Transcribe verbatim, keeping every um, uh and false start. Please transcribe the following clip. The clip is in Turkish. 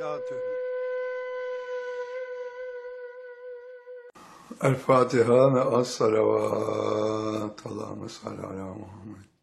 El Fatiha ve as-salavat. Allahümme salli ala Muhammed.